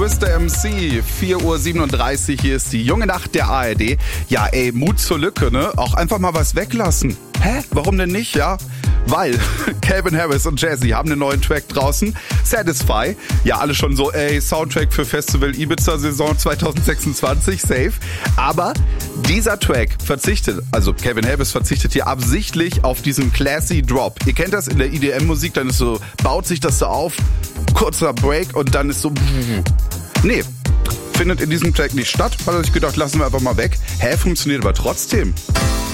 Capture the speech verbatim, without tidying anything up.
Twister M C, vier Uhr siebenunddreißig, hier ist die junge Nacht der A R D. Ja, ey, Mut zur Lücke, ne? Auch einfach mal was weglassen. Hä? Warum denn nicht, ja? Weil Calvin Harris und Jazzy haben einen neuen Track draußen, Satisfy. Ja, alle schon so, ey, Soundtrack für Festival Ibiza-Saison zwanzig sechsundzwanzig, safe. Aber dieser Track verzichtet, also Calvin Harris verzichtet hier absichtlich auf diesen classy Drop. Ihr kennt das in der E D M-Musik, dann ist so, baut sich das so auf, kurzer Break und dann ist so... Nee, findet in diesem Track nicht statt. Hat er sich gedacht, lassen wir einfach mal weg. Hä, funktioniert aber trotzdem.